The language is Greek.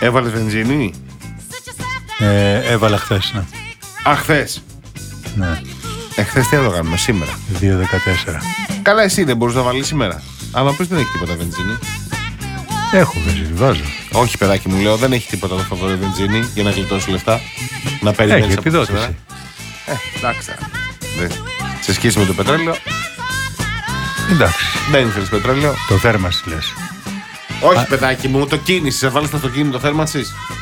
Έβαλες βενζίνη? Έβαλα χθες, ναι. Α, χθες. Ναι. Χθες τι άλλο κάνουμε, σήμερα? 2.14. Καλά, εσύ δεν μπορείς να βάλεις σήμερα. Άμα πες δεν έχει τίποτα βενζίνη. Έχω βενζίνη, βάζω. Όχι, παιδάκι μου, λέω, δεν έχει τίποτα το φαβορή βενζίνη για να γλιτώσει λεφτά. Να περιμένεις. Έχει επιδότηση. Εντάξει. Σε σχέση με το πετρέλαιο. Εντάξει. Δεν ήθελες πετρέλαιο. Το θέρμανση λες. Όχι, παιδάκι μου, το κίνησες. Θα βάλεις το αυτοκίνητο θέρμανσης.